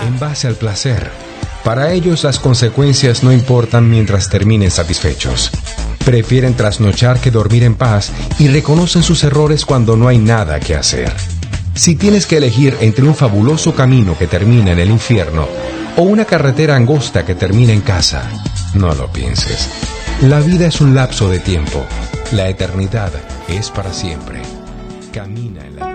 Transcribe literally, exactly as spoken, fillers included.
en base al placer. Para ellos las consecuencias no importan mientras terminen satisfechos. Prefieren trasnochar que dormir en paz y reconocen sus errores cuando no hay nada que hacer. Si tienes que elegir entre un fabuloso camino que termina en el infierno o una carretera angosta que termina en casa, no lo pienses. La vida es un lapso de tiempo. La eternidad es para siempre. Camina en la